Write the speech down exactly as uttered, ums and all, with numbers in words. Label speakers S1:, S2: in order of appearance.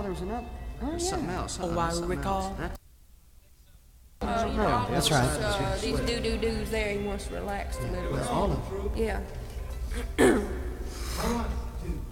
S1: there was another. Oh,
S2: There's
S1: yeah.
S2: something else.
S3: Oh, I recall.
S4: Uh, you know,
S1: That's
S4: all
S1: right.
S4: those, Uh, these doo-doo doos there, he wants to relax a little bit.
S1: All of them.
S4: Yeah.
S5: One, two.